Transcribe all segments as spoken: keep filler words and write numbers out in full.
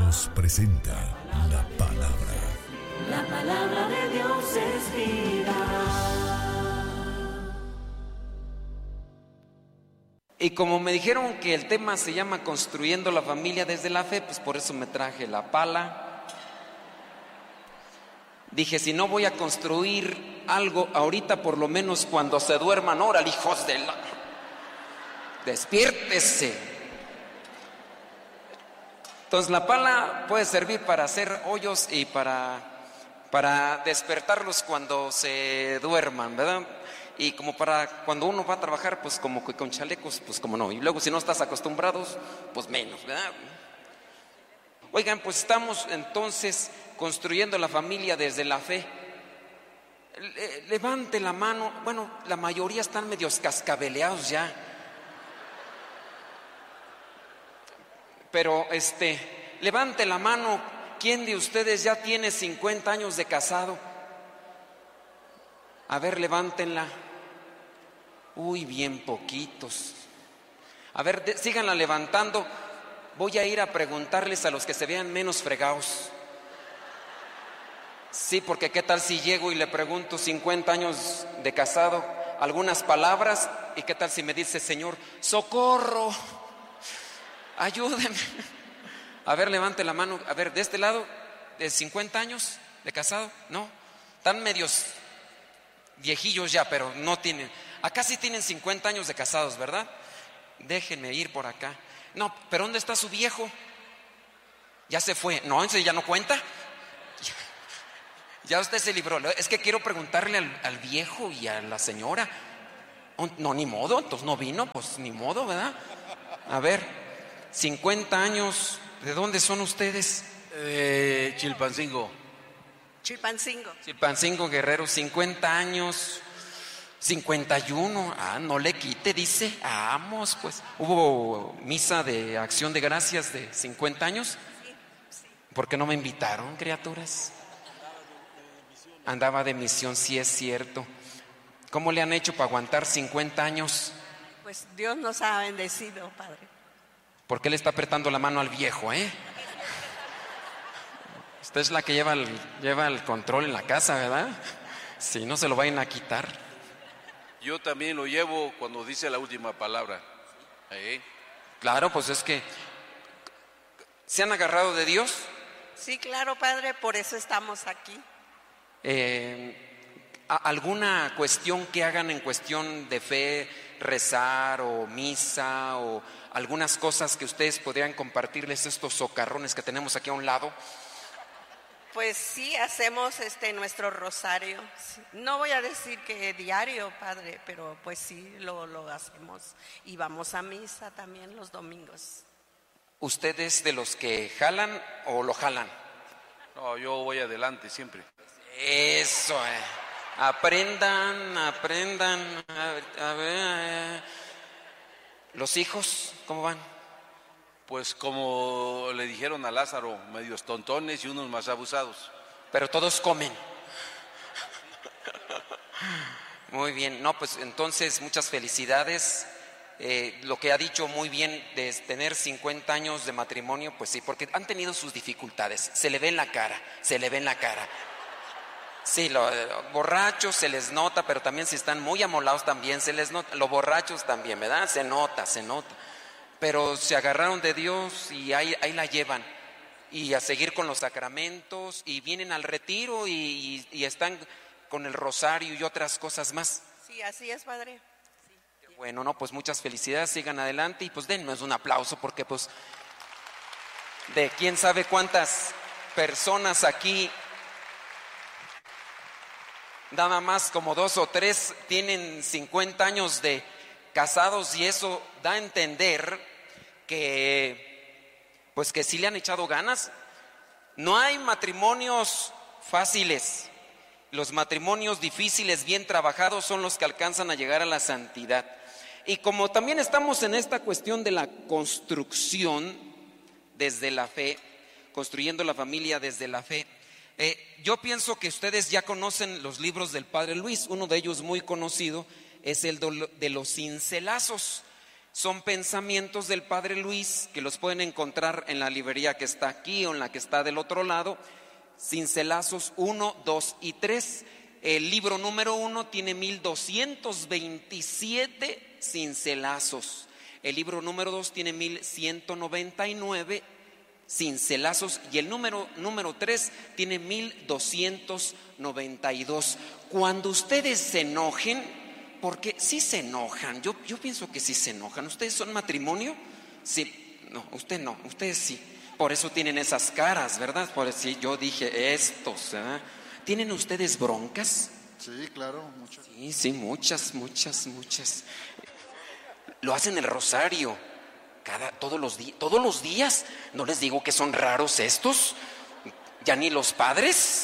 Dios presenta la palabra. La palabra de Dios es vida. Y como me dijeron que el tema se llama Construyendo la familia desde la fe, pues por eso me traje la pala. Dije, si no voy a construir algo ahorita, por lo menos cuando se duerman, órale, hijos de la... despiértese. Entonces la pala puede servir para hacer hoyos y para, para despertarlos cuando se duerman, ¿verdad? Y como para cuando uno va a trabajar, pues como que con chalecos, pues como no. Y luego si no estás acostumbrados, pues menos, ¿verdad? Oigan, pues estamos entonces construyendo la familia desde la fe. Le, levante la mano. Bueno, la mayoría están medios cascabeleados ya. Pero este, levante la mano. ¿Quién de ustedes ya tiene cincuenta años de casado? A ver, levántenla. Uy, bien poquitos. A ver, de, síganla levantando. Voy a ir a preguntarles a los que se vean menos fregados. Sí, porque qué tal si llego y le pregunto cincuenta años de casado, algunas palabras, y qué tal si me dice, Señor, socorro, ayúdeme. A ver, levante la mano. A ver, de este lado, de cincuenta años de casado, ¿no? Están medios viejillos ya, pero no tienen. Acá sí tienen cincuenta años de casados, ¿verdad? Déjenme ir por acá. No, pero ¿dónde está su viejo? Ya se fue. No, ese ya no cuenta. Ya, ya usted se libró. Es que quiero preguntarle al, al viejo y a la señora. No, ni modo, entonces no vino, pues ni modo, ¿verdad? A ver, cincuenta años, ¿de dónde son ustedes? Eh, Chilpancingo. Chilpancingo. Chilpancingo, Guerrero, cincuenta años, cincuenta y uno, ah, no le quite, dice, vamos, pues. ¿Hubo misa de acción de gracias de cincuenta años? Sí, sí. ¿Por qué no me invitaron, criaturas? Andaba de misión, sí es cierto. ¿Cómo le han hecho para aguantar cincuenta años? Pues Dios nos ha bendecido, Padre. ¿Por qué le está apretando la mano al viejo, eh? Usted es la que lleva el, lleva el control en la casa, ¿verdad? Si no se lo vayan a quitar. Yo también lo llevo cuando dice la última palabra. ¿Eh? Claro, pues es que ¿se han agarrado de Dios? Sí, claro, Padre, por eso estamos aquí. Eh, ¿Alguna cuestión que hagan en cuestión de fe, rezar o misa o algunas cosas que ustedes podrían compartirles, estos socarrones que tenemos aquí a un lado? Pues sí, hacemos este nuestro rosario. No voy a decir que diario, Padre, pero pues sí, lo, lo hacemos. Y vamos a misa también los domingos. ¿Ustedes de los que jalan o lo jalan? No, yo voy adelante siempre. Eso, eh. Aprendan, aprendan. A ver, a ver, eh. ¿Los hijos cómo van? Pues como le dijeron a Lázaro, medios tontones y unos más abusados. Pero todos comen. Muy bien, no, pues entonces muchas felicidades. Eh, lo que ha dicho muy bien de tener cincuenta años de matrimonio, pues sí, porque han tenido sus dificultades. Se le ve en la cara, se le ve en la cara. Sí, los borrachos se les nota, pero también si están muy amolados también se les nota. Los borrachos también, ¿verdad? Se nota, se nota. Pero se agarraron de Dios y ahí, ahí la llevan. Y a seguir con los sacramentos y vienen al retiro y, y, y están con el rosario y otras cosas más. Sí, así es, Padre. Sí. Qué bueno, no, pues muchas felicidades, sigan adelante y pues dennos un aplauso porque pues de quién sabe cuántas personas aquí, nada más como dos o tres tienen cincuenta años de casados y eso da a entender que pues que sí le han echado ganas. No hay matrimonios fáciles. Los matrimonios difíciles, bien trabajados, son los que alcanzan a llegar a la santidad. Y como también estamos en esta cuestión de la construcción desde la fe, construyendo la familia desde la fe, eh, yo pienso que ustedes ya conocen los libros del Padre Luis. Uno de ellos muy conocido es el de los cincelazos. Son pensamientos del Padre Luis que los pueden encontrar en la librería que está aquí o en la que está del otro lado. Cincelazos uno, dos y tres. El libro número uno tiene mil doscientos veintisiete cincelazos. El libro número dos tiene mil ciento noventa y nueve cincelazos. Y el número número tres tiene mil doscientos noventa y dos. Cuando ustedes se enojen, porque sí se enojan, yo, yo pienso que sí se enojan. ¿Ustedes son matrimonio? Sí, no, usted no, ustedes sí. Por eso tienen esas caras, ¿verdad? Por eso sí, yo dije estos, ¿verdad? ¿Tienen ustedes broncas? Sí, claro, muchas. Sí, sí, muchas, muchas, muchas. Lo hacen el rosario, cada, todos los días, todos los días. ¿No les digo que son raros estos? Ya ni los padres.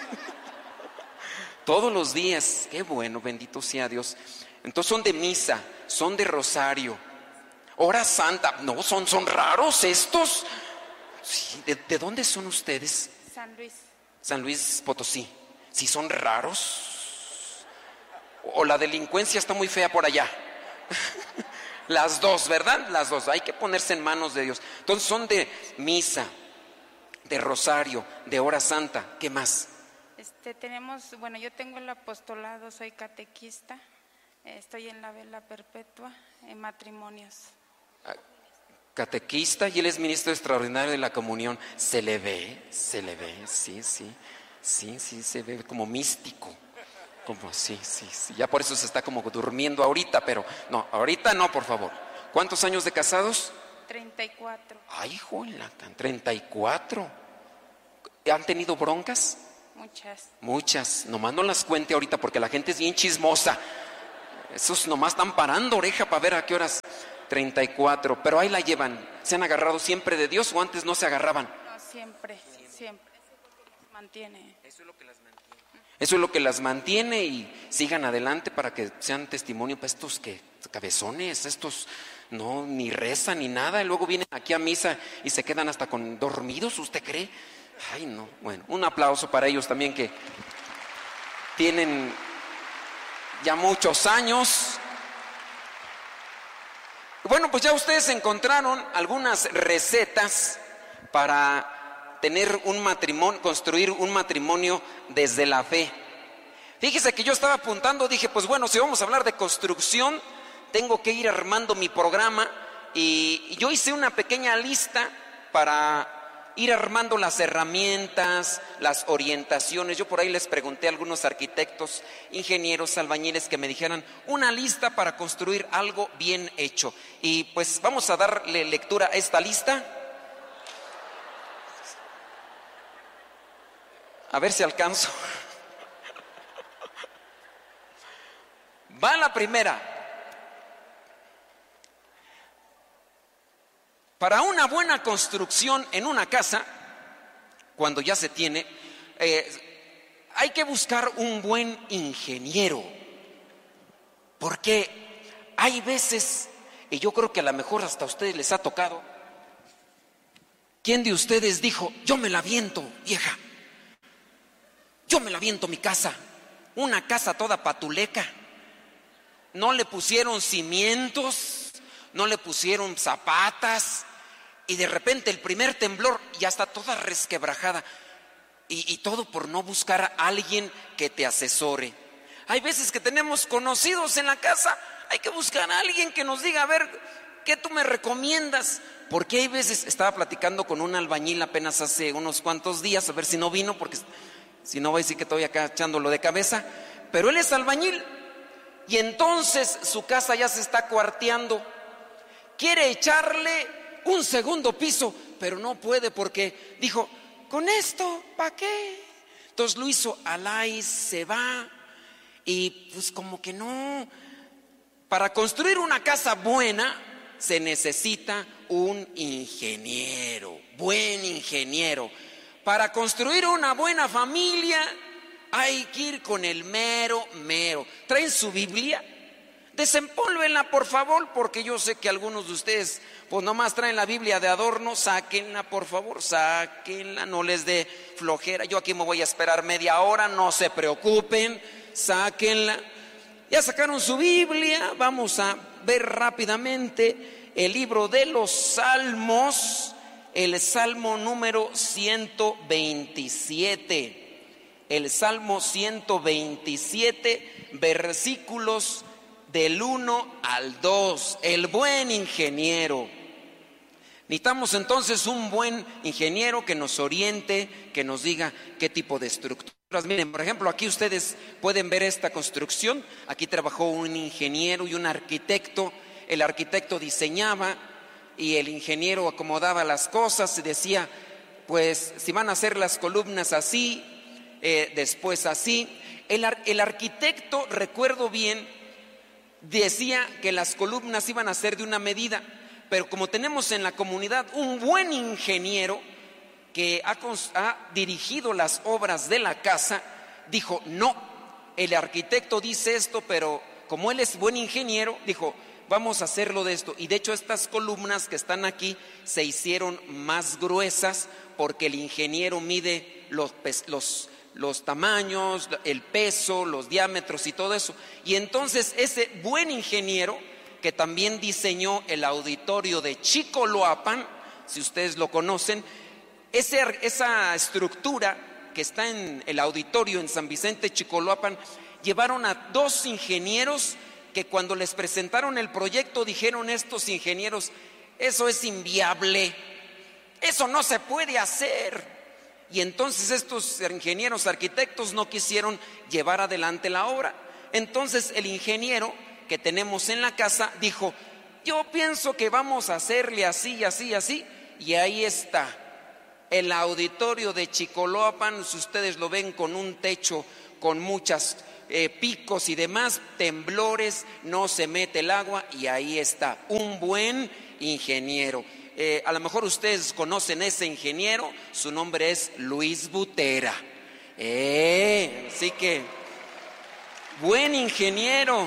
Todos los días, qué bueno, bendito sea Dios. Entonces son de misa, son de rosario, hora santa. No, son, son raros estos. Sí, ¿de, ¿de dónde son ustedes? San Luis. San Luis Potosí. Sí, son raros. O la delincuencia está muy fea por allá. Las dos, ¿verdad? Las dos. Hay que ponerse en manos de Dios. Entonces son de misa, de rosario, de hora santa. ¿Qué más? Este, tenemos, bueno, yo tengo el apostolado, soy catequista, estoy en la vela perpetua, en matrimonios. Catequista, y él es ministro extraordinario de la comunión. Se le ve, se le ve, sí, sí, sí, sí, se ve como místico, como sí, sí, sí. Ya por eso se está como durmiendo ahorita, pero no, ahorita no, por favor. ¿Cuántos años de casados? treinta y cuatro. Ay, jola, treinta y cuatro. ¿Han tenido broncas? Muchas. Muchas, nomás no las cuente ahorita porque la gente es bien chismosa. Esos nomás están parando oreja para ver a qué horas. treinta y cuatro, pero ahí la llevan. ¿Se han agarrado siempre de Dios o antes no se agarraban? No, siempre, siempre. Eso es lo que las mantiene. Eso es lo que las mantiene. Eso es lo que las mantiene y sigan adelante para que sean testimonio para estos que cabezones, estos no ni rezan ni nada y luego vienen aquí a misa y se quedan hasta con dormidos, ¿usted cree? Ay, no, bueno, un aplauso para ellos también que tienen ya muchos años. Bueno, pues ya ustedes encontraron algunas recetas para tener un matrimonio, construir un matrimonio desde la fe. Fíjese que yo estaba apuntando, dije, pues bueno, si vamos a hablar de construcción, tengo que ir armando mi programa y yo hice una pequeña lista para ir armando las herramientas, las orientaciones. Yo por ahí les pregunté a algunos arquitectos, ingenieros, albañiles que me dijeran una lista para construir algo bien hecho. Y pues vamos a darle lectura a esta lista. A ver si alcanzo. Va la primera. Para una buena construcción en una casa, cuando ya se tiene, eh, hay que buscar un buen ingeniero. Porque hay veces, y yo creo que a lo mejor hasta a ustedes les ha tocado, ¿quién de ustedes dijo, yo me la aviento, vieja? Yo me la aviento mi casa, una casa toda patuleca. No le pusieron cimientos, no le pusieron zapatas. Y de repente el primer temblor ya está toda resquebrajada. Y, y todo por no buscar a alguien que te asesore. Hay veces que tenemos conocidos en la casa. Hay que buscar a alguien que nos diga, a ver, ¿qué tú me recomiendas? Porque hay veces, estaba platicando con un albañil apenas hace unos cuantos días, a ver si no vino, porque si no va a decir que estoy acá echándolo de cabeza. Pero él es albañil. Y entonces su casa ya se está cuarteando. Quiere echarle un segundo piso, pero no puede porque dijo, ¿con esto para qué? Entonces lo hizo alá y se va. Y pues como que no. Para construir una casa buena se necesita un ingeniero, buen ingeniero. Para construir una buena familia hay que ir con el mero mero. ¿Traen su Biblia? Desempólvenla por favor, porque yo sé que algunos de ustedes pues nomás traen la Biblia de adorno. Sáquenla por favor, sáquenla, no les dé flojera. Yo aquí me voy a esperar media hora, no se preocupen, sáquenla. Ya sacaron su Biblia, vamos a ver rápidamente el libro de los Salmos, el Salmo número ciento veintisiete. El Salmo ciento veintisiete, versículos del uno al dos. El buen ingeniero. Necesitamos entonces un buen ingeniero que nos oriente, que nos diga qué tipo de estructuras. Miren, por ejemplo, aquí ustedes pueden ver esta construcción. Aquí trabajó un ingeniero y un arquitecto. El arquitecto diseñaba y el ingeniero acomodaba las cosas y decía, pues si van a hacer las columnas así, eh, después así. El, ar- el arquitecto, recuerdo bien, decía que las columnas iban a ser de una medida, pero como tenemos en la comunidad un buen ingeniero que ha, ha dirigido las obras de la casa, dijo, no, el arquitecto dice esto, pero como él es buen ingeniero, dijo, vamos a hacerlo de esto. Y de hecho estas columnas que están aquí se hicieron más gruesas porque el ingeniero mide los, los, los tamaños, el peso, los diámetros y todo eso. Y entonces ese buen ingeniero que también diseñó el auditorio de Chicoloapan, si ustedes lo conocen, ese, esa estructura que está en el auditorio en San Vicente Chicoloapan, llevaron a dos ingenieros que cuando les presentaron el proyecto dijeron estos ingenieros, eso es inviable, eso no se puede hacer. Y entonces estos ingenieros arquitectos no quisieron llevar adelante la obra. Entonces el ingeniero que tenemos en la casa dijo, yo pienso que vamos a hacerle así, así, así. Y ahí está el auditorio de Chicoloapan. Si ustedes lo ven con un techo con muchas eh, picos y demás, temblores, no se mete el agua, y ahí está un buen ingeniero. Eh, a lo mejor ustedes conocen ese ingeniero, su nombre es Luis Butera. Eh, así que, buen ingeniero.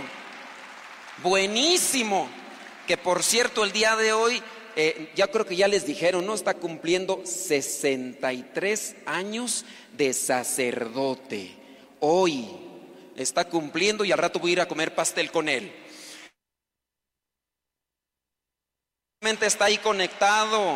Buenísimo, que por cierto el día de hoy, eh, ya creo que ya les dijeron, ¿no? Está cumpliendo sesenta y tres años de sacerdote. Hoy está cumpliendo y al rato voy a ir a comer pastel con él. Está ahí conectado.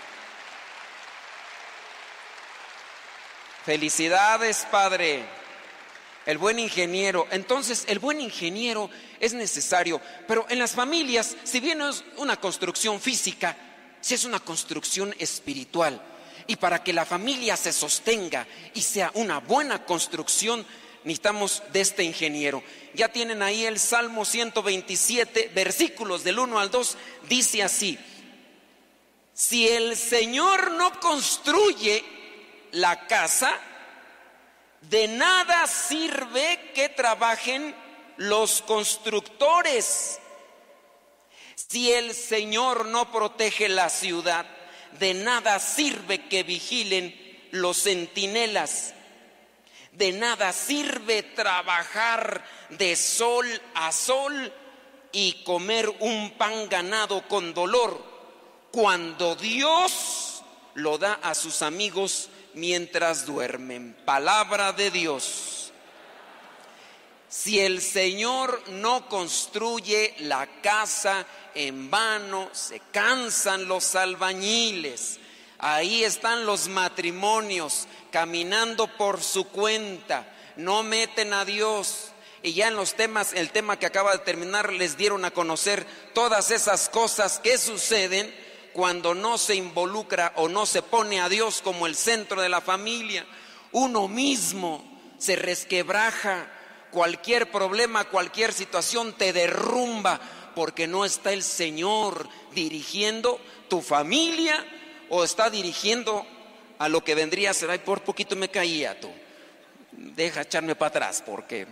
Felicidades, padre. El buen ingeniero. Entonces, el buen ingeniero es necesario, pero en las familias, si bien no es una construcción física, sí es una construcción espiritual. Y para que la familia se sostenga y sea una buena construcción, necesitamos de este ingeniero. Ya tienen ahí el Salmo ciento veintisiete, versículos del uno al dos, dice así: si el Señor no construye la casa, de nada sirve que trabajen los constructores. Si el Señor no protege la ciudad, de nada sirve que vigilen los centinelas. De nada sirve trabajar de sol a sol y comer un pan ganado con dolor, cuando Dios lo da a sus amigos mientras duermen. Palabra de Dios. Si el Señor no construye la casa, en vano se cansan los albañiles. Ahí están los matrimonios caminando por su cuenta, no meten a Dios. Y ya en los temas, el tema que acaba de terminar, les dieron a conocer todas esas cosas que suceden cuando no se involucra o no se pone a Dios como el centro de la familia. Uno mismo se resquebraja, cualquier problema, cualquier situación te derrumba, porque no está el Señor dirigiendo tu familia, o está dirigiendo a lo que vendría a ser. Ay, por poquito me caía tú. Deja echarme para atrás, porque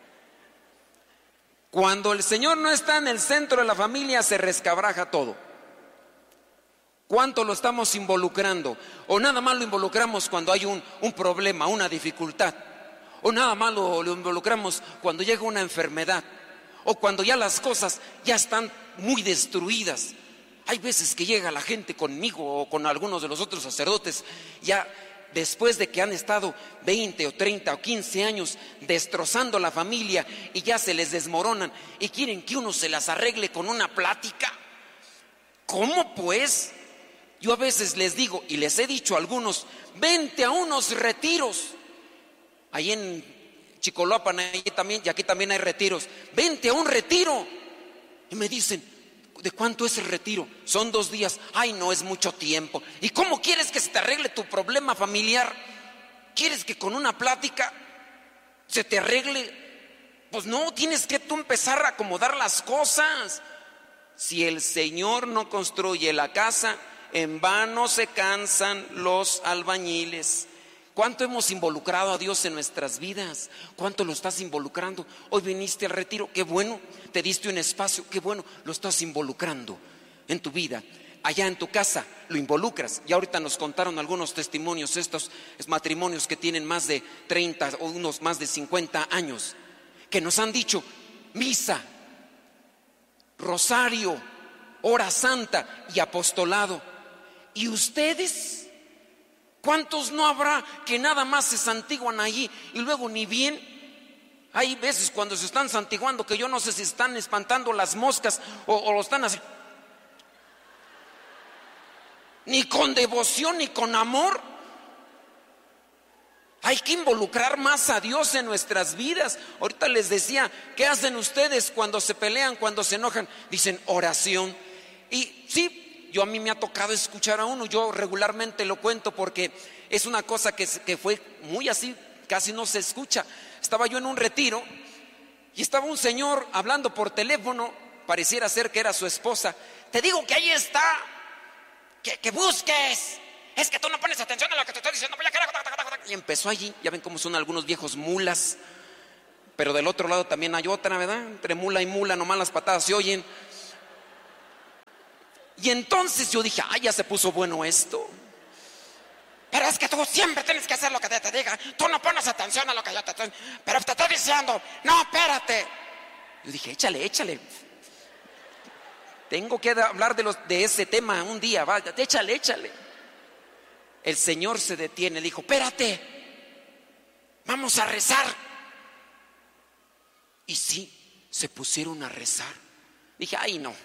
cuando el Señor no está en el centro de la familia, se resquebraja todo. ¿Cuánto lo estamos involucrando? O nada más lo involucramos cuando hay un, un problema, una dificultad. O nada más lo, lo involucramos cuando llega una enfermedad. O cuando ya las cosas ya están muy destruidas. Hay veces que llega la gente conmigo o con algunos de los otros sacerdotes, ya después de que han estado veinte o treinta o quince años destrozando la familia y ya se les desmoronan y quieren que uno se las arregle con una plática. ¿Cómo pues? Yo a veces les digo y les he dicho a algunos, vente a unos retiros. Ahí en Chicoloapan, ahí también, y aquí también hay retiros. Vente a un retiro. Y me dicen, ¿de cuánto es el retiro? Son dos días. Ay, no, es mucho tiempo. ¿Y cómo quieres que se te arregle tu problema familiar? ¿Quieres que con una plática se te arregle? Pues no, tienes que tú empezar a acomodar las cosas. Si el Señor no construye la casa, en vano se cansan los albañiles. ¿Cuánto hemos involucrado a Dios en nuestras vidas? ¿Cuánto lo estás involucrando? Hoy viniste al retiro, qué bueno, te diste un espacio, qué bueno, lo estás involucrando en tu vida. Allá en tu casa lo involucras. Y ahorita nos contaron algunos testimonios, estos matrimonios que tienen más de treinta o unos más de cincuenta años, que nos han dicho, misa, rosario, hora santa y apostolado. ¿Y ustedes? ¿Cuántos no habrá que nada más se santiguan allí y luego ni bien? Hay veces cuando se están santiguando que yo no sé si están espantando las moscas o, o lo están así. Ni con devoción ni con amor. Hay que involucrar más a Dios en nuestras vidas. Ahorita les decía, ¿qué hacen ustedes cuando se pelean, cuando se enojan? Dicen oración. Y sí, yo a mí me ha tocado escuchar a uno, yo regularmente lo cuento porque es una cosa que, que fue muy así, casi no se escucha. Estaba yo en un retiro y estaba un señor hablando por teléfono, pareciera ser que era su esposa. Te digo que ahí está, que, que busques, es que tú no pones atención a lo que te estoy diciendo. Y empezó allí, ya ven cómo son algunos viejos mulas, pero del otro lado también hay otra, ¿verdad? Entre mula y mula, nomás las patadas se oyen. Y entonces yo dije, ay, ya se puso bueno esto. Pero es que tú siempre tienes que hacer lo que te, te diga. Tú no pones atención a lo que yo te estoy. Pero te estoy diciendo, no, espérate. Yo dije, échale, échale. Tengo que hablar de, los, de ese tema un día, vaya, échale, échale. El Señor se detiene, dijo, espérate, vamos a rezar. Y sí, se pusieron a rezar. Dije, ay, no.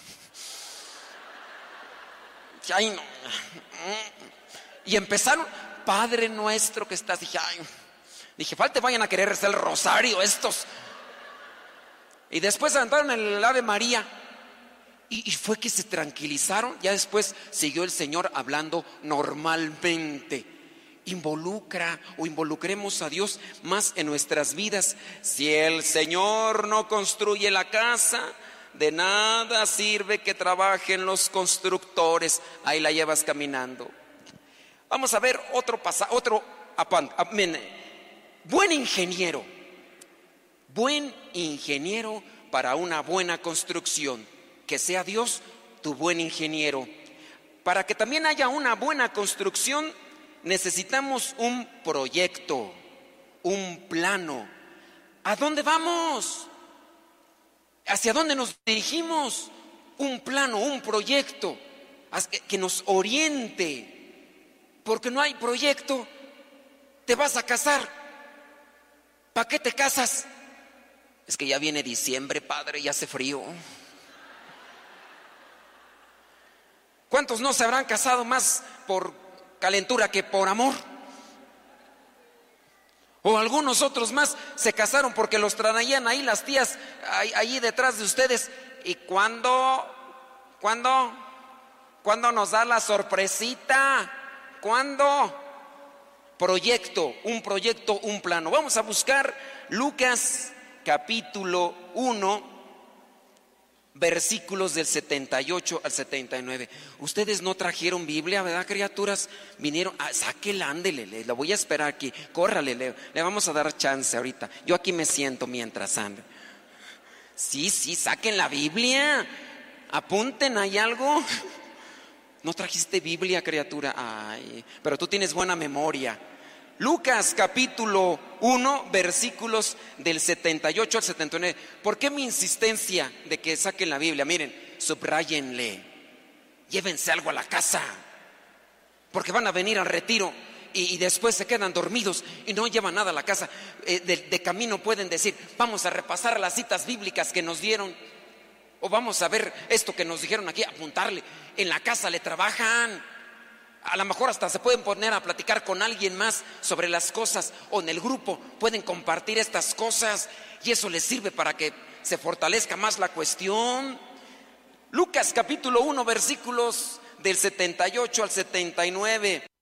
Ay, no. Y empezaron, Padre nuestro que estás. Dije, ay, dije, falta vayan a querer rezar el rosario estos. Y después andaron en el Ave María. Y, y fue que se tranquilizaron. Ya después siguió el Señor hablando normalmente. Involucra o involucremos a Dios más en nuestras vidas. Si el Señor no construye la casa, de nada sirve que trabajen los constructores. Ahí la llevas caminando. Vamos a ver otro pasaje, otro amén. Buen ingeniero, buen ingeniero para una buena construcción. Que sea Dios tu buen ingeniero. Para que también haya una buena construcción, necesitamos un proyecto, un plano. ¿A dónde vamos? ¿Hacia dónde nos dirigimos? Un plano, un proyecto que nos oriente. Porque no hay proyecto, te vas a casar. ¿Para qué te casas? Es que ya viene diciembre, padre, y hace frío. ¿Cuántos no se habrán casado más por calentura que por amor? O algunos otros más se casaron porque los traían ahí las tías, ahí, ahí detrás de ustedes. ¿Y cuándo? ¿Cuándo? ¿Cuándo nos da la sorpresita? ¿Cuándo? Proyecto, un proyecto, un plano. Vamos a buscar Lucas capítulo uno. Versículos del setenta y ocho al setenta y nueve. Ustedes no trajeron Biblia, ¿verdad, criaturas? Vinieron, ah, sáquela, ándele, le, la voy a esperar aquí, córrale, le, le vamos a dar chance ahorita. Yo aquí me siento mientras ande. Sí, sí, saquen la Biblia, apunten, ¿hay algo? No trajiste Biblia, criatura. Ay, pero tú tienes buena memoria. Lucas capítulo uno, versículos del setenta y ocho al setenta y nueve. ¿Por qué mi insistencia de que saquen la Biblia? Miren, subrayenle, llévense algo a la casa, porque van a venir al retiro. y, y después se quedan dormidos y no llevan nada a la casa. Eh, de, de camino pueden decir, vamos a repasar las citas bíblicas que nos dieron, o vamos a ver esto que nos dijeron aquí, apuntarle. En la casa le trabajan. A lo mejor hasta se pueden poner a platicar con alguien más sobre las cosas, o en el grupo pueden compartir estas cosas, y eso les sirve para que se fortalezca más la cuestión. Lucas capítulo uno, versículos del setenta y ocho al setenta y nueve.